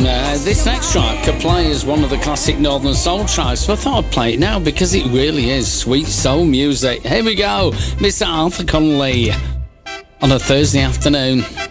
This next track could play as one of the classic Northern Soul tracks, so I thought I'd play it now because it really is sweet soul music. Here we go, Mr. Arthur Connolly on a Thursday afternoon.